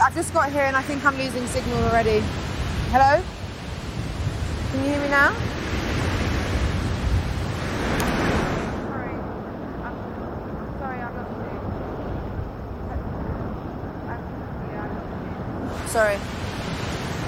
I've just got here and I think I'm losing signal already. Hello? Can you hear me now? Sorry, I've lost you. Sorry.